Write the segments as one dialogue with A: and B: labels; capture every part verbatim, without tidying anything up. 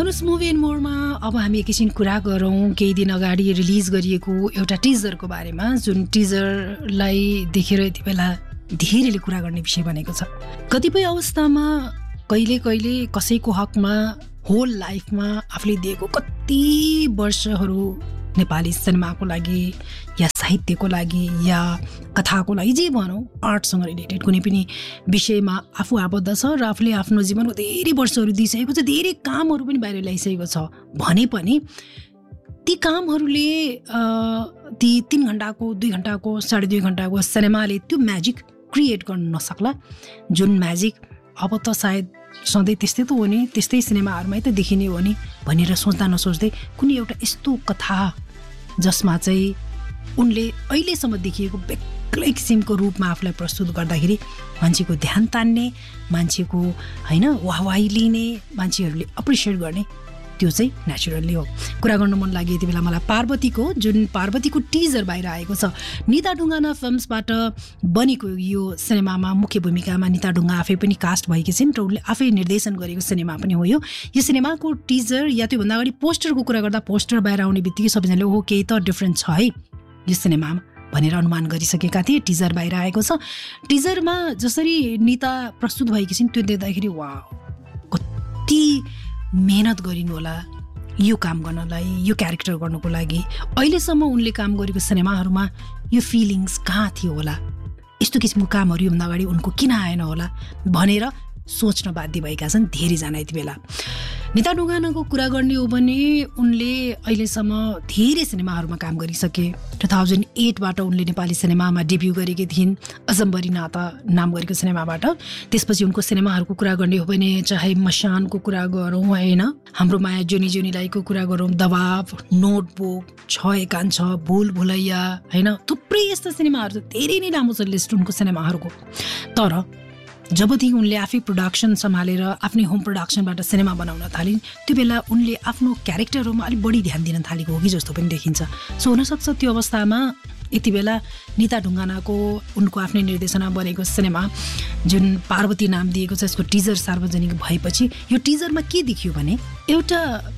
A: आउनुहोस् movie and मोरमा अब हामी एकैछिन कुरा गरौँ केही दिन अगाडि रिलिज गरिएको एउटा टिजरको बारेमा, जुन टिजरलाई देखेर यति बेला धेरैले कुरा गर्ने विषय बनेको छ। कतिपय अवस्थामा कहिले कहिले कसैको हकमा होल लाइफमा आफूले दिएको कति वर्षहरू नेपाली सिनेमाको लागि या साहित्यको लागि या कथाको लागि, जे भनौँ आर्टसँग रिलेटेड कुनै पनि विषयमा आफू आबद्ध छ र आफूले आफ्नो जीवनको धेरै वर्षहरू दिइसकेको छ, धेरै कामहरू पनि बाहिर ल्याइसकेको छ भने पनि ती कामहरूले ती तिन घन्टाको दुई घन्टाको साढे दुई घन्टाको सिनेमाले त्यो म्याजिक क्रिएट गर्न नसक्ला। जुन म्याजिक अब त सायद सधैँ त्यस्तै त हो नि, त्यस्तै सिनेमाहरूमै त देखिने हो नि भनेर सोच्दा नसोच्दै कुनै एउटा यस्तो कथा जसमा चाहिँ उनले अहिलेसम्म देखिएको बेग्लै किसिमको रूपमा आफूलाई प्रस्तुत गर्दाखेरि मान्छेको ध्यान तान्ने, मान्छेको होइन वाहवाही लिने, मान्छेहरूले एप्रिसिएट गर्ने, त्यो चाहिँ नेचुरली हो। कुरा गर्नु मन लाग्यो यति बेला मलाई पार्वतीको, जुन पार्वतीको टिजर बाहिर आएको छ। निता ढुङ्गाना फिल्म्सबाट बनेको यो सिनेमामा मुख्य भूमिकामा निता ढुङ्गा आफै पनि कास्ट भएकी छिन् र उनले आफै निर्देशन गरेको सिनेमा पनि हो यो। यो सिनेमाको टिजर या त्योभन्दा अगाडि पोस्टरको कुरा गर्दा पोस्टर बाहिर आउने बित्तिकै सबैजनाले ओहो केही त डिफ्रेन्ट छ है यो सिनेमामा भनेर अनुमान गरिसकेका थिए। टिजर बाहिर आएको छ। टिजरमा जसरी निता प्रस्तुत भएकी छिन् त्यो देख्दाखेरि वाह, कति मेहनत गरिनु होला यो काम गर्नलाई, यो क्यारेक्टर गर्नुको लागि। अहिलेसम्म उनले काम गरेको सिनेमाहरूमा यो फिलिङ्स कहाँ थियो होला, यस्तो किसिमको कामहरू योभन्दा अगाडि उनको किन आएन होला भनेर सोच्न बाध्य भएका छन् धेरैजना यति बेला। निता ढुङ्गानाको कुरा गर्ने हो भने उनले अहिलेसम्म धेरै सिनेमाहरूमा काम गरिसके। टु थाउजन्ड एटबाट उनले नेपाली सिनेमामा डेब्यू गरेकी थिइन् अजम्बरी नाता नाम गरेको सिनेमाबाट। त्यसपछि उनको सिनेमाहरूको कुरा गर्ने हो भने चाहे मशानको कुरा गरौँ होइन, हाम्रो माया जोनी जोनीलाईको कुरा गरौँ, दबाब, नोटबुक, छ एकान छ, भुल भुलैया होइन, थुप्रै यस्ता सिनेमाहरू छ। धेरै नै लामो छ लिस्ट उनको सिनेमाहरूको। तर जबदेखि उनले आफै प्रोडक्सन सम्हालेर आफ्नै होम प्रोडक्सनबाट सिनेमा बनाउन थालिन् त्यो बेला उनले आफ्नो क्यारेक्टरहरूमा अलिक बढी ध्यान दिन थालेको हो कि जस्तो पनि देखिन्छ। सो हुनसक्छ त्यो अवस्थामा यति बेला निता ढुङ्गानाको उनको आफ्नै निर्देशनमा बनेको सिनेमा जुन पार्वती नाम दिएको छ, यसको टिजर सार्वजनिक भएपछि यो टिजरमा के देखियो भने एउटा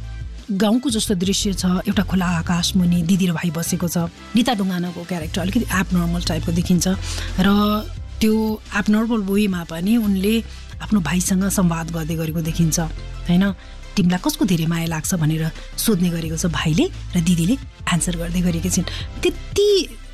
A: गाउँको जस्तो दृश्य छ, एउटा खुला आकाश मुनि दिदी र भाइ बसेको छ। निता ढुङ्गानाको क्यारेक्टर अलिकति एब नर्मल टाइपको देखिन्छ र त्यो एबनर्मल वेमा पनि उनले आफ्नो भाइसँग संवाद गर्दै गरेको देखिन्छ होइन। तिमीलाई कसको धेरै माया लाग्छ भनेर सोध्ने गरेको छ भाइले र दिदीले एन्सर गर्दै गरेकी छिन्। त्यति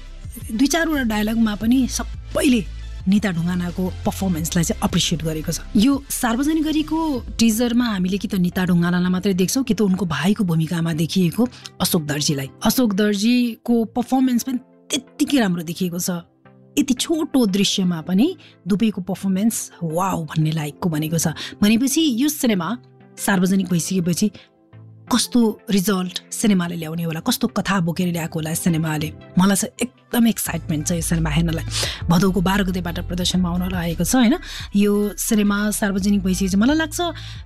A: दुई चारवटा डायलगमा पनि सबैले निता ढुङ्गानाको पर्फर्मेन्सलाई चाहिँ एप्रिसिएट गरेको छ। यो सार्वजनिक गरेको टिजरमा हामीले कि त निता ढुङ्गानालाई मात्रै देख्छौँ कि त उनको भाइको भूमिकामा देखिएको अशोक दर्जीलाई। अशोक दर्जीको पर्फर्मेन्स पनि त्यत्तिकै राम्रो देखिएको छ। यति छोटो दृश्यमा पनि दुवैको पर्फर्मेन्स वाउ भन्ने लायकको बनेको छ। भनेपछि यो सिनेमा सार्वजनिक भइसकेपछि कस्तो रिजल्ट सिनेमाले ल्याउने होला, कस्तो कथा बोकेर ल्याएको होला सिनेमाले, मलाई चाहिँ एकदम एक्साइटमेन्ट छ यो सिनेमा हेर्नलाई। भदौको बाह्र गतेबाट प्रदर्शनमा आउन लागेको छ होइन। यो सिनेमा सार्वजनिक भइसकेपछि मलाई लाग्छ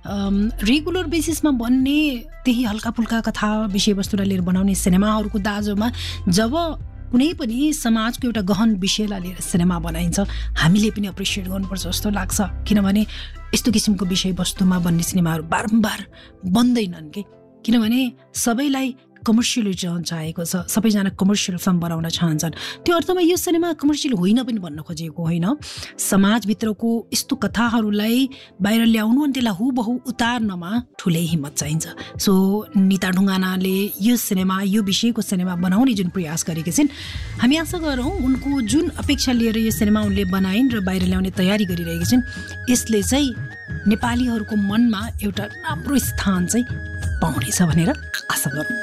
A: रेगुलर बेसिसमा बन्ने त्यही हल्का फुल्का कथा विषयवस्तुलाई लिएर बनाउने सिनेमाहरूको दाँजोमा जब कुनै पनि समाजको एउटा गहन विषयलाई लिएर सिनेमा बनाइन्छ हामीले पनि एप्रिसिएट गर्नुपर्छ जस्तो लाग्छ। किनभने यस्तो किसिमको विषयवस्तुमा बन्ने सिनेमाहरू बारम्बार बन्दैनन् कि, किनभने सबैलाई कमर्सियलिजम चाहेको छ, सबैजना कमर्सियल फिल्म बनाउन चाहन्छन्। त्यो अर्थमा यो सिनेमा कमर्सियल होइन पनि भन्न खोजेको होइन। समाजभित्रको यस्तो कथाहरूलाई बाहिर ल्याउनु अनि त्यसलाई हुबहु उतार्नमा ठुलै हिम्मत चाहिन्छ। सो निता ढुङ्गानाले यो सिनेमा, यो विषयको सिनेमा बनाउने जुन प्रयास गरेकी छिन्, हामी आशा गरौँ उनको जुन अपेक्षा लिएर यो सिनेमा उनले बनाइन् र बाहिर ल्याउने तयारी गरिरहेकी छिन्, यसले चाहिँ नेपालीहरूको मनमा एउटा राम्रो स्थान चाहिँ पाउनेछ भनेर आशा गरौँ।